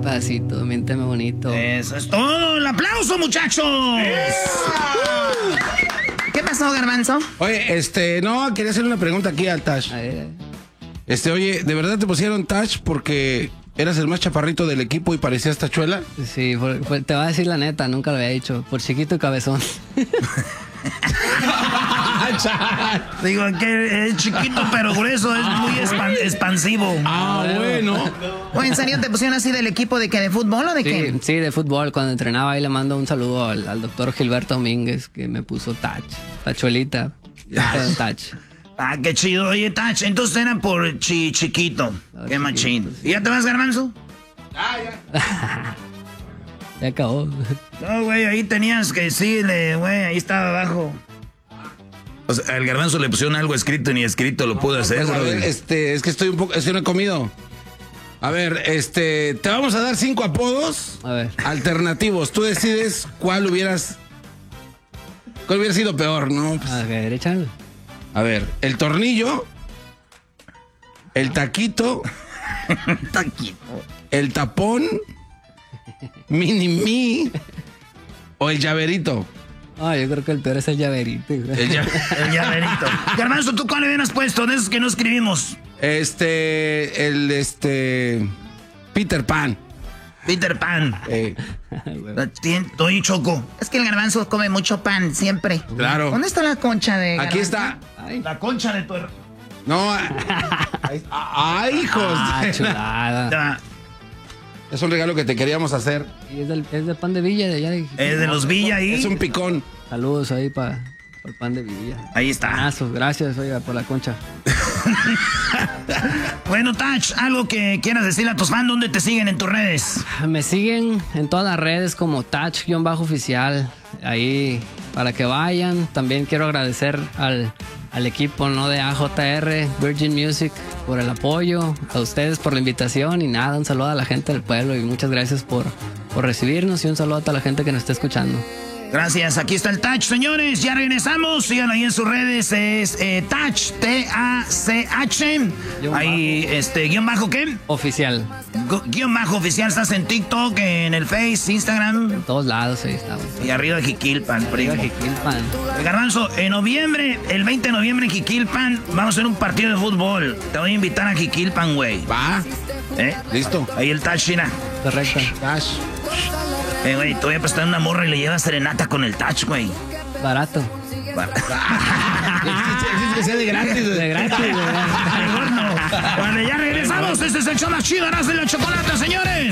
pedacito, miénteme bonito. Eso es todo. ¡El aplauso, muchachos! ¿Qué pasó, Garbanzo? Oye, no, quería hacer una pregunta aquí al Tash. Oye, ¿de verdad te pusieron Tash porque eras el más chaparrito del equipo y parecías tachuela? Sí, te voy a decir la neta, nunca lo había dicho. Por chiquito y cabezón. Digo que es chiquito pero grueso, es muy expansivo. Bueno. Oye, ¿en serio te pusieron así del equipo de qué? ¿De fútbol o de qué? Sí, de fútbol. Cuando entrenaba ahí le mando un saludo al doctor Gilberto Domínguez, que me puso Tach, tachuelita. Tach. Ah, qué chido. Oye, Tach, entonces era por chiquito. Qué machín. ¿Y ya te vas, Garbanzo? Ya acabó. No, güey, ahí tenías que decirle, güey, ahí estaba abajo. O sea, al Garbanzo le pusieron algo escrito y ni escrito lo pudo hacer, pues, a güey. ver, es que estoy no he comido. A ver, te vamos a dar 5 apodos alternativos. Tú decides cuál hubiera sido peor, ¿no? Pues, a ver, échalo. A ver, el tornillo, el taquito, el tapón, mini-mi o el llaverito. Yo creo que el peor es el llaverito. El llaverito. Garbanzo, ¿tú cuál le hubieras puesto de esos que no escribimos? Peter Pan. Peter Pan. Estoy choco. Es que el Garbanzo come mucho pan, siempre. Claro. ¿Dónde está la concha de Garbanzo? Aquí está. La concha de tu hermano. No. ¡Ay, hijos! Chulada. Es un regalo que te queríamos hacer. Y es del pan de Villa de allá. Es de los Villa ahí. Es un picón. Saludos ahí para el pan de Villa. Ahí está. Gracias, oiga, por la concha. Bueno, Tach, algo que quieras decirle a tus fans, ¿dónde te siguen en tus redes? Me siguen en todas las redes como Tach-oficial. Ahí para que vayan. También quiero agradecer al equipo, ¿no?, de AJR, Virgin Music, por el apoyo, a ustedes por la invitación y nada, un saludo a la gente del pueblo y muchas gracias por recibirnos y un saludo a toda la gente que nos está escuchando. Gracias, aquí está el Tach, señores, ya regresamos, síganlo ahí en sus redes, es Tach, T-A-C-H, ahí, guión bajo, ¿qué? Oficial. Guión bajo oficial, estás en TikTok, en el Face, Instagram. En todos lados, ahí estamos. Y arriba Jiquilpan, primo. Arriba Jiquilpan. Garbanzo, en noviembre, el 20 de noviembre en Jiquilpan, vamos a hacer un partido de fútbol. Te voy a invitar a Jiquilpan, güey. Va. Listo. Ahí el Tach, China. Correcto. Tach. Güey, te voy a prestar una morra y le llevas serenata con el Tach, güey. Barato. Es que sea de gratis. De gratis. Mejor no. Cuando ya regresamos, este es el show más chido, Erasmo y la Chocolata, señores.